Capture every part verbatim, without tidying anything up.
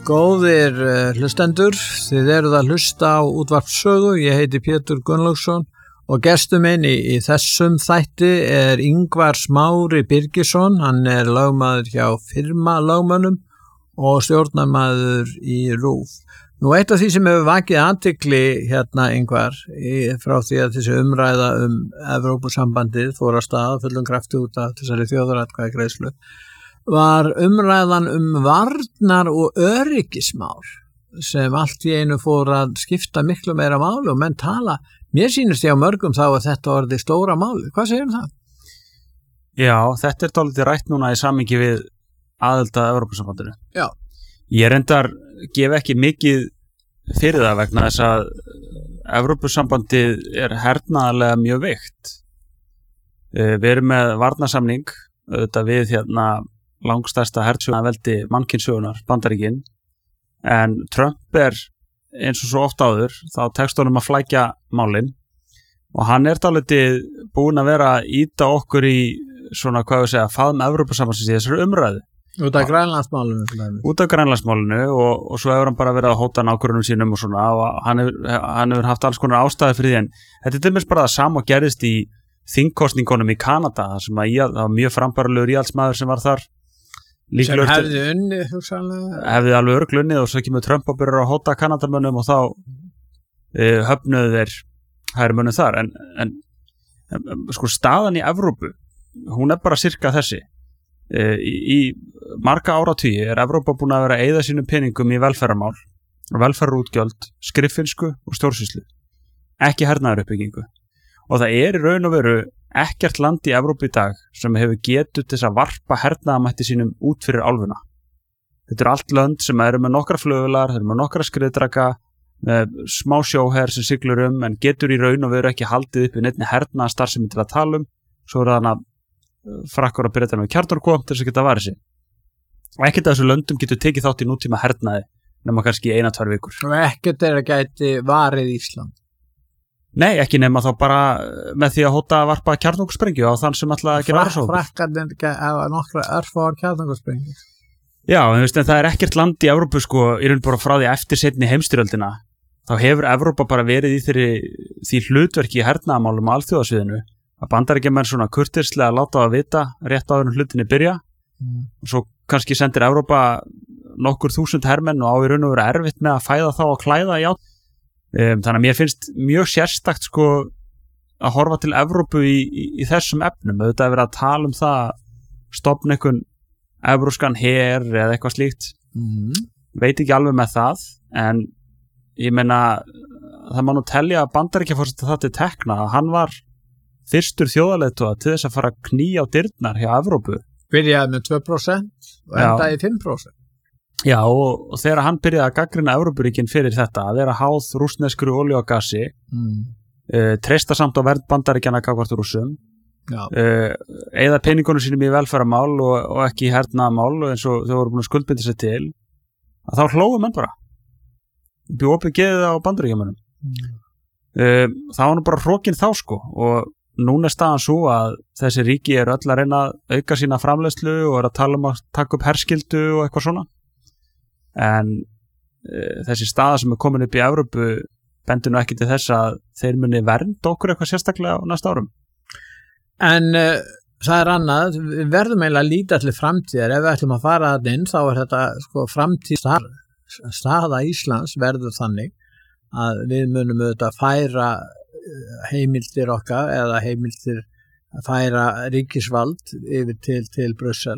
Góðir uh, hlustendur, þið eruð að hlusta á útvarpssögu, ég heiti Pétur Gunnlaugsson og gestur minn í, í þessum þætti er Ingvar Smári Birgisson, hann er lögmaður hjá firma lögmönnum og stjórnarmaður í RÚV. Nú eitt af því sem hefur vakið athygli hérna Ingvar, í, frá því að þessi umræða um Evrópusambandið fór að stað fullum krafti út af þessari þjóðaratkvæðagreiðslu, var umræðan um varnar- og öryggismál sem allt í einu fór að skipta miklu meira máli og menn tala. Mér sýnist ég á mörgum þá að þetta orði stóra máli. Hvað segir um það? Já, þetta er dálítið rætt núna í samhengi við aðild að Evrópusambandinu. Já. Ég reyndar gef ekki mikið fyrir það vegna þess að Evrópusambandið er hernaðarlega mjög veikt. Við erum með varnarsamning auðvitað við hérna langstærsta hertsjónaveldi mannkynssögunar, Bandaríkin, en Trump er eins og svo oft áður, þá tekst honum að flækja málin og hann er dálítið búinn að vera að ýta okkur í svona, hvað við segja, faðm Evrópusambandsins í þessari umræðu. Út af Grænlandsmálinu. Út af Grænlandsmálinu og, og svo hefur hann bara verið að hóta nákvörðunum sínum og svona og hann hefur, hann hefur haft alls konar ástæði fyrir því en þetta er til dæmis bara það sama og gerðist í þingkosningunum í Kanada, þar sem að það var mjög frambærulegur íhaldsmaður sem var þar. Sem hefði unnið, hugsanlega? Hefði alveg örugglega unnið og svo kemur Trump og byrjar að hóta Kanadamönnum og þá uh, höfnuðu þeir hægri mönnum þar. En, en, en sko staðan í Evrópu, hún er bara sirka þessi. Uh, í, í marga áratugi er Evrópa búin að vera að eyða sínum peningum í velferðarmál, velferðarútgjöld, skriffinsku og stjórnsýslu. Ekki hernaðaruppbyggingu. Og það er í raun og veru ekkert land í Evrópu í dag sem hefur getuð til þess að varpa hernaðarmætti sínum út fyrir álfuna. Þetta er allt lönd sem eru með nokkra flugvélar, þeir eru með nokkra skriðdraga, með smá sjóher sem siglur um, en getur í raun og veru ekki haldið upp í neinni hernaðarstarfsemi til að tala um, svo er þannig að Frakkar og Bretar með kjarnorku til þess að geta varið sig. Og ekkert af þessu löndum getur tekið þátt í nútíma hernaði, nema kannski eina, tvær vikur. Og ekkert er að gæti varið Ísland. Nei, ekki nema þá bara með því að hóta að varpa kjarnorkusprengju á þann sem ætla að gera aðsókn. Frakkarnir hafa nokkra örfáar kjarnorkusprengju. Já, en, veist, en það er ekkert land í Evrópu sko, í raun bara frá því eftir seinni heimsstyrjöldina. Þá hefur Evrópa bara verið í þeirri, því hlutverki í hernaðarmálum á alþjóðasviðinu að Bandaríkjamenn svona kurteislega láta það að vita rétt áður en hlutinni byrja. Mm. Og svo kannski sendir Evrópa nokkur þúsund hermenn og á í raun og veru erfitt með að fæða þá og klæða í átt. Um, þannig að mér finnst mjög sérstakt sko að horfa til Evrópu í, í, í þessum efnum, auðvitað að vera að tala um það stofna einhvern evróskan her eða eitthvað slíkt mm. veit ekki alveg með það en ég meina það má nú telja að Bandaríkjaforseti það til tekna að hann var fyrstur þjóðarleiðtoga til þess að fara að knýja á dyrnar hjá Evrópu. Byrjaði með tvö prósent og endaði fimm prósent. Já, og, og þegar hann byrjaði að gaggrina Evrópuríkin fyrir þetta, að vera háð rússneskru olíu og gasi, mm. uh, treysta samt á vernd Bandaríkjanna gagnvart Rússum, uh, eyða peningunum sínum í velferðarmál og, og ekki í hernaðarmál eins og þau voru búin að skuldbinda sig til, að þá hlóðu menn bara. Bjóð opið geðið á Bandaríkjamönnum. Mm. Uh, það var nú bara hrókin þá sko, og núna er staðan svo að þessi ríki eru öll að reyna að auka sína framleiðslu og eru að tala um að taka upp herskildu og eitthvað svona. En uh, þessi staða sem er komin upp í Evrópu bendir nú ekki til þess að þeir muni vernda okkur eitthvað sérstaklega á næsta árum. En uh, það er annað, við verðum eiginlega að líta til framtíðar, ef við ætlum að fara að inn þá er þetta sko framtíð staða Íslands verður þannig að við munum auðvitað færa heimildir okkar eða heimildir að færa ríkisvald yfir til, til Brussel.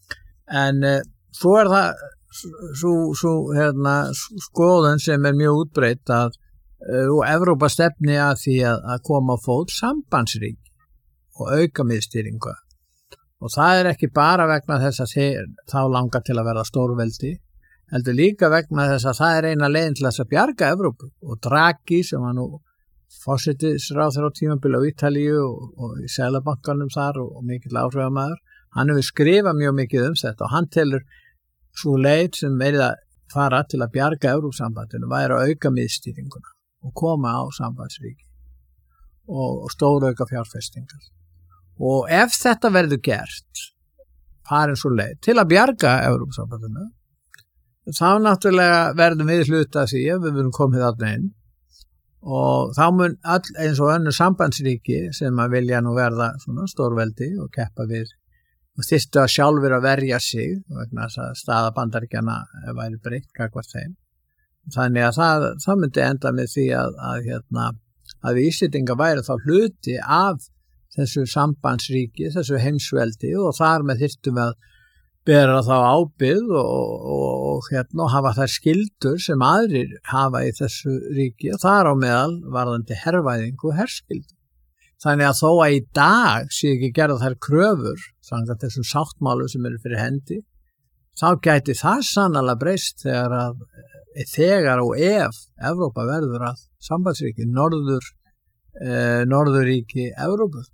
En uh, svo er það Svo, svo hérna, skoðun sem er mjög útbreitt að uh, og Evrópa stefni að því að, að koma á fót sambandsrík og auka miðstýringu og það er ekki bara vegna þess að þeir, þá langar til að verða stórveldi heldur líka vegna þess að það er eina leiðin til þess að bjarga Evrópu og Draghi sem var nú forsætisráðherra á tímabili á Ítalíu og, og í Seðlabankanum þar og, og mikill áhrifamaður, hann hefur skrifað mjög mikið um þetta og hann telur svo leið sem er að fara til að bjarga Evrópusambandinu væri að auka miðstýringuna og koma á sambandsríki og, og stórauka fjárfestingar. Og ef þetta verður gert, farin svo leið til að bjarga Evrópusambandinu, þá náttúrulega verðum við hluta því að við verðum komið þarna inn og þá mun all, eins og önnur sambandsríki sem að vilja nú verða svona stórveldi og keppa við og þyrftu að sjálfur að verja sig vegna þess að staða Bandaríkjanna væri breytt gagnvart þeim. Þannig að það, það myndi enda með því að, að, hérna, að við Íslendingar væri þá hluti af þessu sambandsríki, þessu heimsveldi og þar með þyrftum að bera þá ábyrgð og, og, og hérna, hafa þær skyldur sem aðrir hafa í þessu ríki og þar á meðal varðandi hervæðingu og herskyldur. Þannig að þó að í dag sé ekki gerða þær kröfur samkvæmt þessum sáttmálum sem eru fyrir hendi, þá gæti það sannarlega breyst þegar, að, þegar og ef Evrópa verður að sambandsríki, norður, eh, norðurríki Evrópu.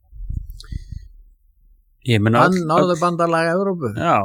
Ég meina Bann, Norðurbandalag Evrópu. Já,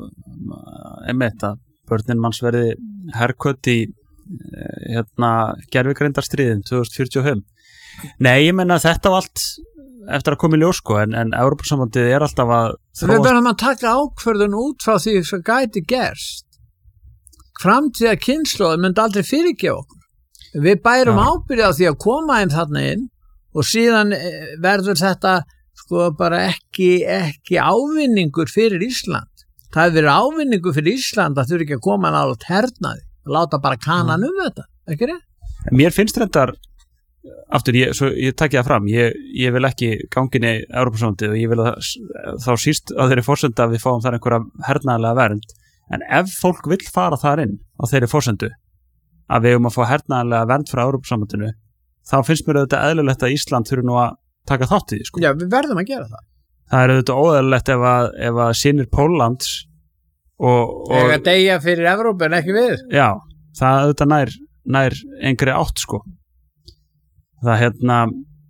einmitt að börnin manns verði herkött í hérna gervigreindarstríðin tvö þúsund fjörutíu og fimm. Nei, ég meina þetta var allt eftir að koma í ljós sko, en, en Evrópusambandið er alltaf að þróast. Við verðum að taka ákvörðun út frá því sem gæti gerst. Framtíða kynslóð myndi aldrei fyrirgefa okkur. Við bærum ja. ábyrgð á því að koma inn þarna inn og síðan verður þetta sko bara ekki, ekki ávinningur fyrir Ísland. Það hefur verið ávinningur fyrir Ísland að þurfi ekki að koma nálægt hernaði og láta bara kanan um þetta, ekki rétt? Mér finnst reyndar, aftur, ég, svo, ég takki það fram, ég, ég vil ekki gangin í Evrópusambandið og ég vil að, þá síst að þeirri forsenda að við fáum þar einhverja hernaðarlega vernd, en ef fólk vill fara þar inn á þeirri forsendu að við um að fá hernaðarlega vernd frá Evrópusambandinu, þá finnst mér auðvitað eðlilegt að Ísland þurfi nú að taka þátt í því, sko. Já, við verðum að gera það. Það er auðvitað óeðlilegt ef að, ef að synir Póllands og... og Ega deyja fyrir Evrópu en ekki við. Já, það auðvitað nær, nær engri átt, sko. Það hérna...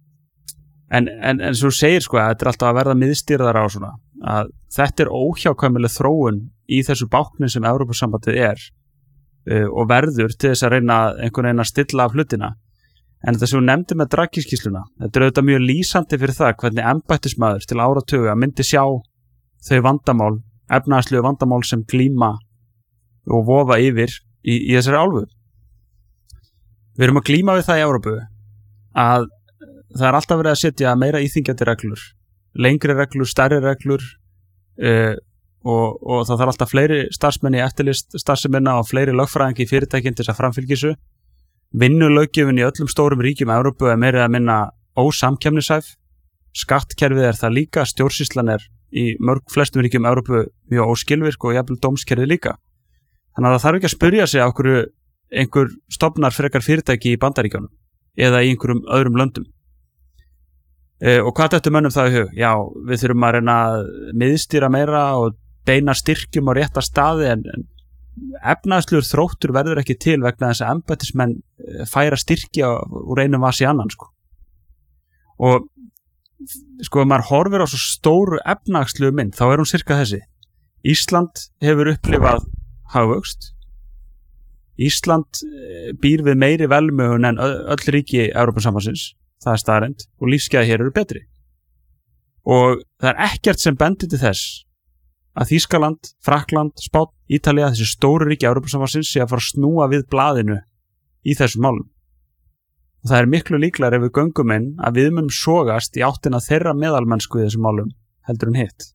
En, en, en svo segir, sko, að þetta er alltaf að verða miðstýrðara á svona, að þetta er óhjákvæmileg þróun í þessu bákni sem Evrópusambandið er uh, og verður til þess að reyna einhvern veginn að stilla af hlutina. En þetta sem hún nefndi með Draghi-skýrsluna, þetta er auðvitað mjög lýsandi fyrir það hvernig embættismaður til áratuga myndi sjá þau vandamál, efnahagslegu vandamál sem glíma og vofa yfir í, í þessari álfu. Við erum að glíma við það í Evrópu að það er alltaf verið að setja meira íþyngjandi reglur, lengri reglur, stærri reglur uh, og, og það þarf alltaf fleiri starfsmenn í eftirlist starfseminna og fleiri lögfræðingi í fyrirtækin til þess að framfylgja þessu. Vinnulöggjöfin í öllum stórum ríkjum Evrópu er meira að minna ósamkeppnishæf, skattkerfið er það líka, stjórnsýslan er í mörg flestum ríkjum Evrópu mjög óskilvirk og jafnvel dómskerfið líka. Þannig að það þarf ekki að spyrja sig á hverju einhver stofnar frekar fyrirtæki í Bandaríkjunum eða í einhverjum öðrum löndum. E, og hvað þetta mönnum það í hug? Já, við þurfum að reyna að miðstýra meira og beina styrkjum á rétta staði en, en efnaðsluður þróttur verður ekki til vegna þess að embættismenn færa styrkja úr einum vas í annan, sko. Og sko, ef maður horfir á svo stóru efnaðsluðu mynd, þá er hún cirka þessi. Ísland hefur upplifað hagvöxt. Ísland býr við meiri velmegun en öll ríki Evrópusambandsins, það er staðreynd, og lífsgæði hér eru betri. Og það er ekkert sem bendir til þess að Þýskaland, Frakkland, Spánn, Ítalía, þessi stóru ríki Evrópusambandsins sé að fara að snúa við blaðinu í þessum málum. Og það er miklu líklega ef við göngum inn að við munum sogast í áttina þeirra meðalmennsku í þessum málum heldur en hitt.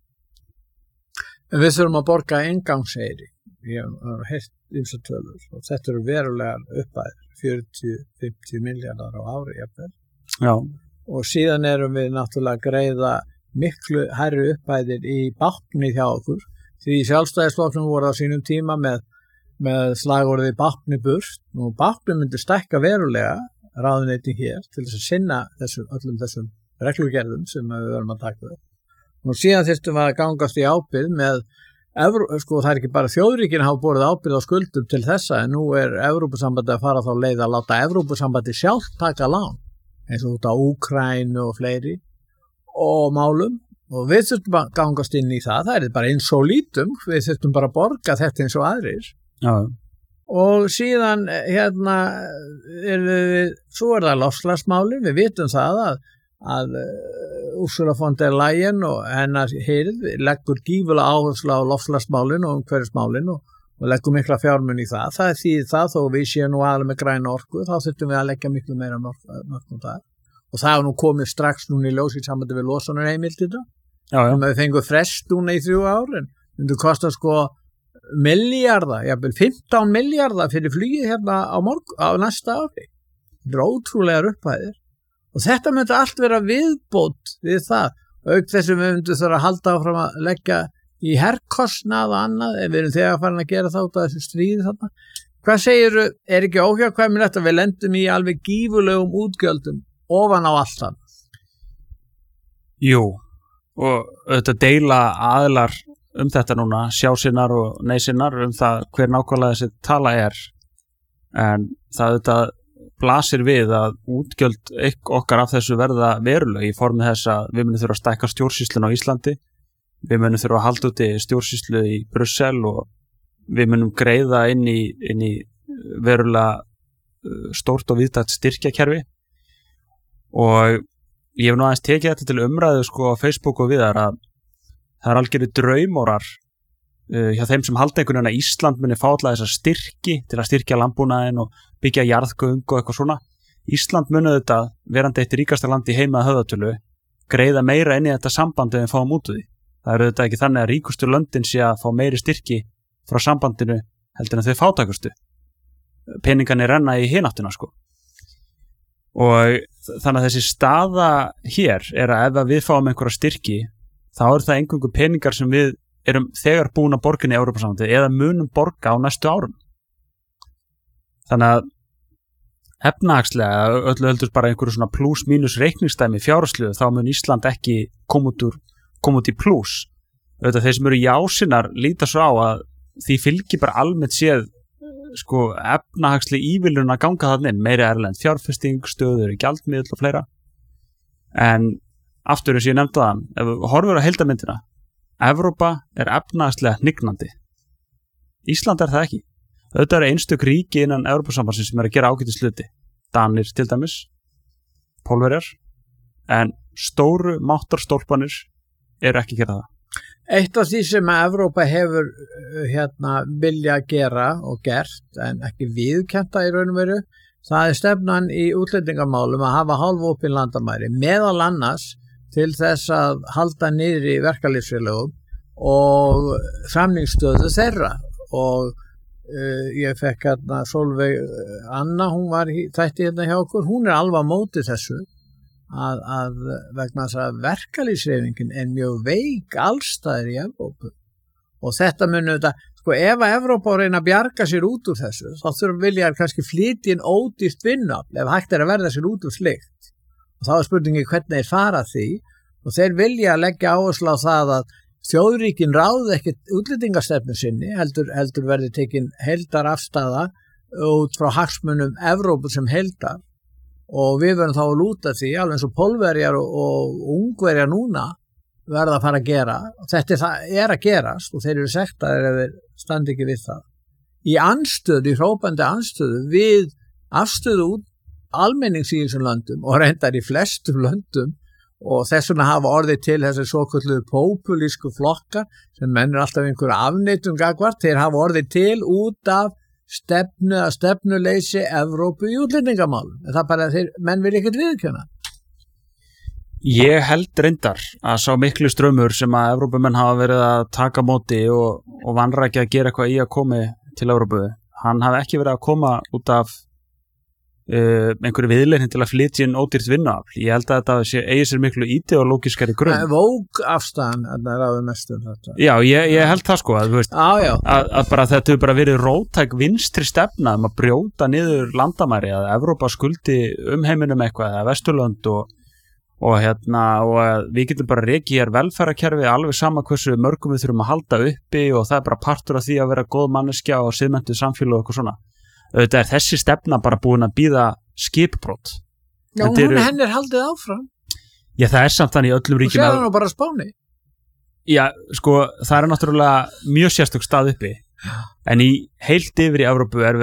En við þurfum að borga ingangseyri. Ég har heilt ýmsar tölur og þetta eru verulegar upphæðir, fjörutíu til fimmtíu milljarðar á ári jafnvel. Já. Og síðan erum við náttúrulega að greiða miklu hærri upphæðir í bákni hjá okkur, því sjálfstæðisflokknum voru á sínum tíma með, með slagorðið bákni burt og bákni myndi stækka verulega ráðuneytin hér til þess að sinna þessum, öllum þessum reglugerðum sem við verðum að taka upp. Og síðan þyrstum við að gangast í ábyrgð með, Evro, sko það er ekki bara þjóðríkin hafa borið ábyrgð á skuldum til þessa en nú er Evrópusambandi að fara þá leið að láta Evrópusambandi sjálf taka lán, eins og út á Úkraínu og fleiri og málum og við þurftum að gangast inn í það, það er bara eins og lítum, við þurftum bara að borga þetta eins og aðrir. Já. Og síðan hérna er við, svo er það loftslagsmálin, við vitum það að, að Ursula von der Leyen og hennar hirð leggur gífulega áherslu á loftslagsmálin og umhverfismálin og, og leggum mikla fjármun í það. Það er því það þó við séum nú aðlega með græna orku, þá þurftum við að leggja miklu meira mörgum það. Og það er nú komið strax núna í ljós í sambandi við losunarheimildirnar. Já, já. Við fengum frest núna í þrjú árin. Það kostar sko milljarða, jafnvel fimmtán milljarða fyrir flugið hérna á, morg, á næsta ári. Þetta er ótrúlegar upphæðir. Og þetta myndi allt vera viðbót við það. Auk þessum við myndum þurfa að halda áfram að leggja í herkostnað og annað, en við erum þegar farin að gera þátt að þessu stríði þarna. Hvað segirðu, er ekki óhjákvæmilegt að við lendum í alveg gífurlegum útgjöldum ofan á allt það? Jú, og auðvitað deila aðilar um þetta núna, sjásinnar og neysinnar um það hver nákvæmlega þessi tala er, en það auðvitað blasir við að útgjöld okkar af þessu verða veruleg í formi þess að við munum þurfa að stækka stjórnsýslun á Íslandi. Við munum þurfa að halda úti stjórnsýslu í Brussel og við munum greiða inn í, inn í verulega stórt og víðtækt styrkjakerfi og ég hef nú aðeins tekið þetta til umræðu sko á Facebook og viðar að það er algjörðu draumórar uh, hjá þeim sem halda einhvern veginn að Ísland muni fá alltaf þessa styrki til að styrkja landbúnaðinn og byggja jarðgöng og eitthvað svona. Ísland muni þetta verandi eitt ríkasta land í heima að höfðatölu greiða meira inn í þetta samband ef við fáum út úr því. Það eru þetta ekki þannig að ríkustu löndin sé að fá meiri styrki frá sambandinu heldur en þau fátækustu. Peningarnir renna í hináttina sko. Og þannig að þessi staða hér er að ef við fáum einhverja styrki þá eru það einhverjum peningar sem við erum þegar búin að borga inn í Evrópusambandið eða munum borga á næstu árum. Þannig að efnahagslega öllu heldur bara einhverju svona plus mínus reikningsdæmi fjárhagslu þá mun Ísland ekki koma út úr koma út í plus. Auðvitað þeir sem eru jásinnar líta svo á að því fylgir bara almennt séð sko efnahagsleg ívilnun að ganga þarna inn, meiri erlend fjárfesting, stöður í gjaldmiðl og fleira. En aftur eins og ég nefndi það, ef við horfum á heildarmyndina, Evrópa er efnahagslega hnignandi. Ísland er það ekki. Auðvitað eru einstök ríki innan Evrópusambandsins sem er að gera ágætis hluti. Danir til dæmis, Pólverjar, en stóru máttarstólpanir eru ekki að gera það. Eitt af því sem að Evrópa hefur hérna vilja að gera og gert en ekki viðurkennta í raun og veru, það er stefnan í útlendingamálum að hafa hálfopin landamæri, meðal annars til þess að halda niður í verkalýðsfélögum og samningsstöðu þeirra og uh, ég fekk hérna Sólveig Anna, hún var í þætti hérna hjá okkur, hún er alveg á móti þessu Að, að vegna þess að verkalýðshreyfingin er mjög veik allstaðir í Evrópu og þetta munu þetta, sko ef að Evrópa reyna að bjarga sér út úr þessu þá þurfum viljaðar kannski flytja inn ódýrt vinnuafl ef hægt er að verða sér út úr slikt og þá er spurningi hvernig þeir fara því og þeir vilja að leggja áherslu á það að þjóðríkin ráði ekkert útlendingastefnu sinni heldur, heldur verði tekin heildar afstaða út frá hagsmunum Evrópu sem heildar og við verðum þá að lúta því alveg eins og Pólverjar og, og Ungverjar núna verða að fara að gera og þetta er, það, er að gerast og þeir eru sektaðir ef þeir standi ekki við það í anstöðu, í hrópandi anstöðu við afstöðu út almennings í þessum löndum og reyndar í flestum löndum og þess vegna hafa orðið til þessi svokölluðu populísku flokkar sem mennir alltaf einhverju afneitum gagvart, þeir hafa orðið til út af stefnu að stefnuleysi Evrópu í útlendingamálum. En það bara þeir menn vil ekkert viðurkenna. Ég held reyndar að sá miklu strömmur sem að Evrópumenn hafa verið að taka móti og, og vanrækja að gera eitthvað í að komi til Evrópu. Hann hafi ekki verið að koma út af uh, einhverju viðleitni til að flytja inn ódýrt vinnuafl. Ég held að þetta sé, eigi sér miklu ideológiskari grunn. Það er vók afstæðan að það ráði mest um þetta. Já, ég, ég held það sko að, þú veist, á, að, að bara þetta hefur bara verið róttæk vinstri stefna um að brjóta niður landamæri að Evrópa skuldi um heiminum eitthvað eða Vesturlönd og, og hérna og að við getum bara rekið hér velferðarkerfi alveg sama hversu mörgum við þurfum að halda uppi og það er bara partur af því að vera góð manneskja og siðmenntuð samfélag og eitthvað svona. Þetta er þessi stefna bara búin að bíða skipbrot. Já, hún eru, henn er haldið áfram. Já, það er samt þannig í öllum ríkjum. Og sér hann nú bara Spáni. Já, sko, það er náttúrulega mjög sérstök stað uppi. En í heilt yfir í Evrópu er